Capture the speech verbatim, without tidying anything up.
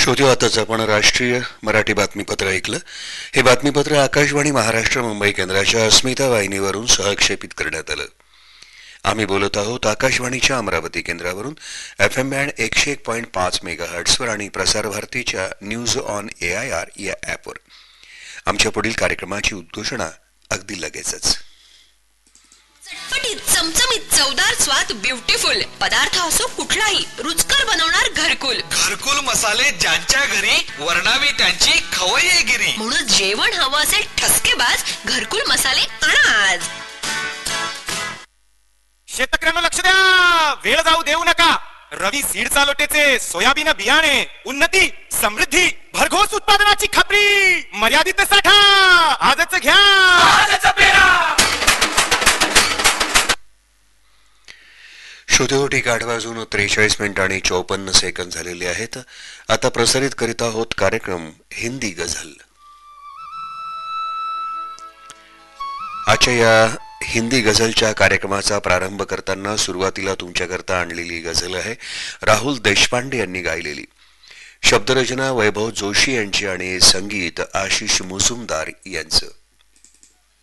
श्रोत्यो, आताच आपण राष्ट्रीय मराठी बातमीपत्र ऐकलं. हे बातमीपत्र आकाशवाणी महाराष्ट्र मुंबई केंद्राच्या अस्मिता वाहिनीवरून सहक्षेपित करण्यात आलं. आम्ही बोलत आहोत आकाशवाणीच्या अमरावती केंद्रावरून एफ एम बँड एकशे एक पॉईंट पाच मेगा हर्ट्सवर आणि प्रसार भारतीच्या news on A I R या ॲपवर. आमच्या पुढील कार्यक्रमाची उद्घोषणा अगदी लगेचच. चटपटीत, चमचमीत, चवदार स्वाद, ब्युटिफुल पदार्थ असो कुठलाही, रुचकर बनवणार घरकुल. घरकुल मसाले ज्यांच्या घरी, वर्णावी त्यांची खवय्येगिरी. म्हणून जेवण हवं असेल ठसकेबाज, घरकुल मसाले आणा आज. शेतकऱ्यांना लक्ष द्या, वेळ जाऊ देऊ नका. रवी सीड चालोटेचे सोयाबीन बियाणे, उन्नती, समृद्धी, भरघोस उत्पादनाची खात्री, मर्यादित साठा, आजच घ्या, आजच पेरा. श्रोतेहोटी आठ वाजून त्रेचाळीस मिनिट आणि चौपन्न सेकंद झालेले आहेत. आता प्रसारित करीत आहोत कार्यक्रम हिंदी गझल. आजच्या या हिंदी गझलच्या कार्यक्रमाचा प्रारंभ करताना सुरुवातीला तुमच्याकरता आणलेली गझल आहे राहुल देशपांडे यांनी गायलेली. शब्दरचना वैभव जोशी यांची आणि संगीत आशिष मुजुमदार यांचं.